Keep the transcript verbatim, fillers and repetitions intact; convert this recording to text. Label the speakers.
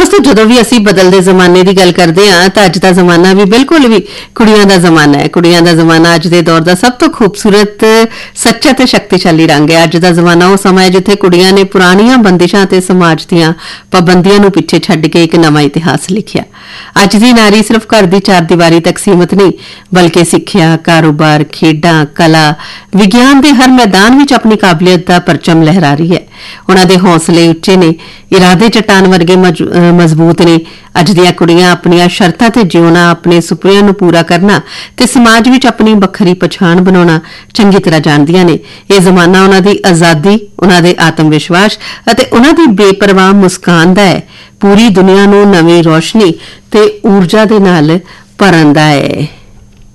Speaker 1: दोस्तों जो भी असी बदलते जमाने की गल करते हैं तो अज का जमाना भी बिल्कुल भी कुड़ियां का जमाना है। कुड़ियां का जमाना अज के दौर का सब तो खूबसूरत सच्चा ते शक्तिशाली रंग है। अज का जमाना वो समय है जिथे कुड़ियां ने पुरानियां बंदिशां ते समाज दीयां पाबंदियां नूं पिछे छड्ड के एक नवां इतिहास लिखिया। अज दी नारी सिर्फ घर की चार दीवारी तक सीमित नहीं बल्कि सिक्ख्या, कारोबार, खेडां, कला, विज्ञान के हर मैदान विच अपनी काबलियत का परचम लहरा रही है। उन्हां दे हौसले उच्चे ने, इरादे चट्टान वर्गे मजबूत ने। अज दियां कुड़ियां अपनियां शर्तां ते जिउणा, अपने सुपनिਆਂ ਨੂੰ पूरा करना ते समाज विच अपनी बखरी पछाण बनाउणा चंगी तरह जाणदियां ने। यह जमाना उन्हां दी आजादी, उन्हां दे आत्म विश्वास अते उन्हां दी बेपरवाह मुस्कान दा है। पूरी दुनिया नूं नवीं रोशनी ते ऊर्जा दे नाल भरन दा है।